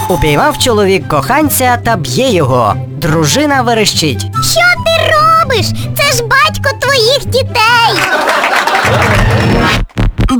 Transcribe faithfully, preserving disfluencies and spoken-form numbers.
Упіймав чоловік коханця та б'є його. Дружина верещить: Що ти робиш? Це ж батько твоїх дітей!